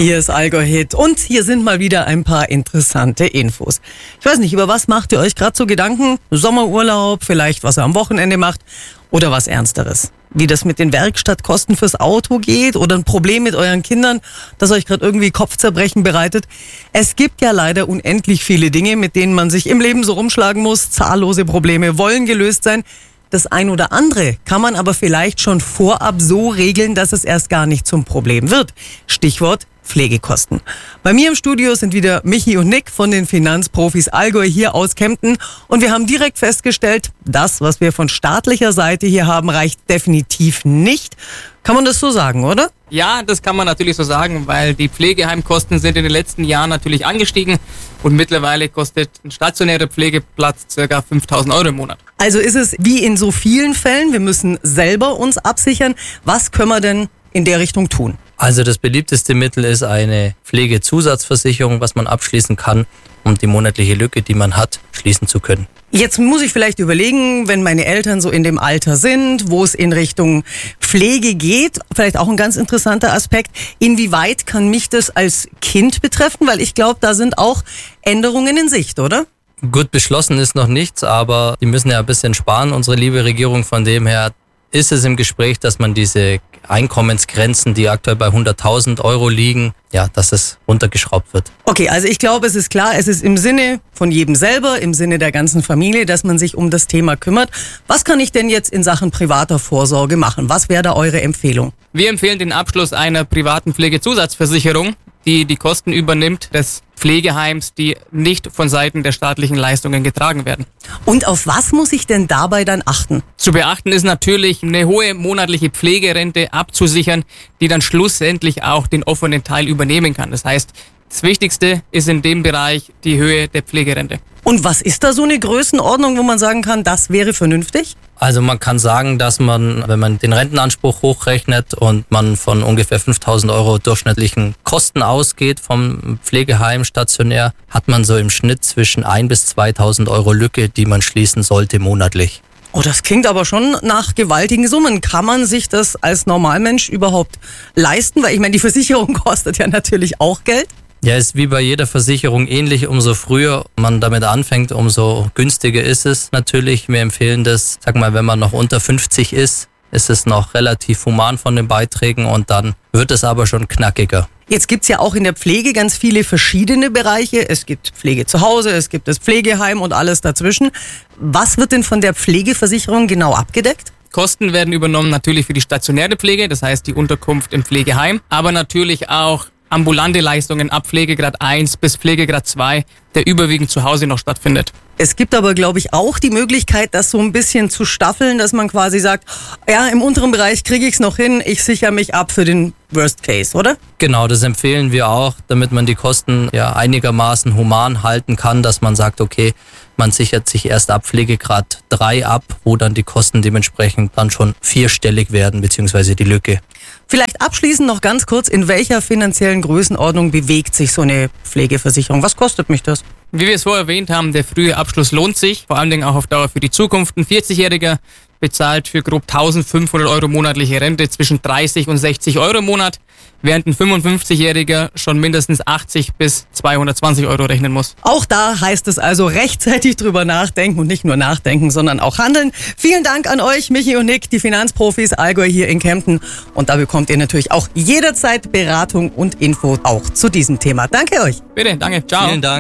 Hier ist Allgäu Hit und hier sind mal wieder ein paar interessante Infos. Ich weiß nicht, über was macht ihr euch gerade so Gedanken? Sommerurlaub, vielleicht was ihr am Wochenende macht oder was Ernsteres? Wie das mit den Werkstattkosten fürs Auto geht oder ein Problem mit euren Kindern, das euch gerade irgendwie Kopfzerbrechen bereitet. Es gibt ja leider unendlich viele Dinge, mit denen man sich im Leben so rumschlagen muss. Zahllose Probleme wollen gelöst sein. Das ein oder andere kann man aber vielleicht schon vorab so regeln, dass es erst gar nicht zum Problem wird. Stichwort Pflegekosten. Bei mir im Studio sind wieder Michi und Nick von den Finanzprofis Allgäu hier aus Kempten. Und wir haben direkt festgestellt, das, was wir von staatlicher Seite hier haben, reicht definitiv nicht. Kann man das so sagen, oder? Ja, das kann man natürlich so sagen, weil die Pflegeheimkosten sind in den letzten Jahren natürlich angestiegen und mittlerweile kostet ein stationärer Pflegeplatz ca. 5.000 Euro im Monat. Also ist es wie in so vielen Fällen, wir müssen selber uns absichern. Was können wir denn in der Richtung tun? Also das beliebteste Mittel ist eine Pflegezusatzversicherung, was man abschließen kann, um die monatliche Lücke, die man hat, schließen zu können. Jetzt muss ich vielleicht überlegen, wenn meine Eltern so in dem Alter sind, wo es in Richtung Pflege geht, vielleicht auch ein ganz interessanter Aspekt, inwieweit kann mich das als Kind betreffen? Weil ich glaube, da sind auch Änderungen in Sicht, oder? Gut, beschlossen ist noch nichts, aber die müssen ja ein bisschen sparen, unsere liebe Regierung. Von dem her ist es im Gespräch, dass man diese Einkommensgrenzen, die aktuell bei 100.000 Euro liegen, ja, dass es runtergeschraubt wird. Okay, also ich glaube, es ist klar, es ist im Sinne von jedem selber, im Sinne der ganzen Familie, dass man sich um das Thema kümmert. Was kann ich denn jetzt in Sachen privater Vorsorge machen? Was wäre da eure Empfehlung? Wir empfehlen den Abschluss einer privaten Pflegezusatzversicherung, die die Kosten übernimmt des Pflegeheims, die nicht von Seiten der staatlichen Leistungen getragen werden. Und auf was muss ich denn dabei dann achten? Zu beachten ist natürlich, eine hohe monatliche Pflegerente abzusichern, die dann schlussendlich auch den offenen Teil übernehmen kann. Das heißt, das Wichtigste ist in dem Bereich die Höhe der Pflegerente. Und was ist da so eine Größenordnung, wo man sagen kann, das wäre vernünftig? Also man kann sagen, dass man, wenn man den Rentenanspruch hochrechnet und man von ungefähr 5.000 Euro durchschnittlichen Kosten ausgeht vom Pflegeheim stationär, hat man so im Schnitt zwischen 1.000 bis 2.000 Euro Lücke, die man schließen sollte monatlich. Oh, das klingt aber schon nach gewaltigen Summen. Kann man sich das als Normalmensch überhaupt leisten? Weil ich meine, die Versicherung kostet ja natürlich auch Geld. Ja, ist wie bei jeder Versicherung ähnlich. Umso früher man damit anfängt, umso günstiger ist es natürlich. Wir empfehlen das, sag mal, wenn man noch unter 50 ist es noch relativ human von den Beiträgen und dann wird es aber schon knackiger. Jetzt gibt's ja auch in der Pflege ganz viele verschiedene Bereiche. Es gibt Pflege zu Hause, es gibt das Pflegeheim und alles dazwischen. Was wird denn von der Pflegeversicherung genau abgedeckt? Kosten werden übernommen natürlich für die stationäre Pflege, das heißt die Unterkunft im Pflegeheim, aber natürlich auch ambulante Leistungen ab Pflegegrad 1 bis Pflegegrad 2, der überwiegend zu Hause noch stattfindet. Es gibt aber, glaube ich, auch die Möglichkeit, das so ein bisschen zu staffeln, dass man quasi sagt, ja, im unteren Bereich kriege ich es noch hin, ich sichere mich ab für den Worst Case, oder? Genau, das empfehlen wir auch, damit man die Kosten ja einigermaßen human halten kann, dass man sagt, okay, man sichert sich erst ab Pflegegrad 3 ab, wo dann die Kosten dementsprechend dann schon vierstellig werden, beziehungsweise die Lücke. Vielleicht abschließend noch ganz kurz, in welcher finanziellen Größenordnung bewegt sich so eine Pflegeversicherung? Was kostet mich das? Wie wir es vorher erwähnt haben, der frühe Abschluss lohnt sich, vor allen Dingen auch auf Dauer für die Zukunft. Ein 40-Jähriger bezahlt für grob 1.500 Euro monatliche Rente zwischen 30 und 60 Euro im Monat, während ein 55-Jähriger schon mindestens 80 bis 220 Euro rechnen muss. Auch da heißt es also rechtzeitig drüber nachdenken und nicht nur nachdenken, sondern auch handeln. Vielen Dank an euch, Michi und Nick, die Finanzprofis Allgäu hier in Kempten. Und da bekommt ihr natürlich auch jederzeit Beratung und Info auch zu diesem Thema. Danke euch. Bitte, danke, ciao. Vielen Dank.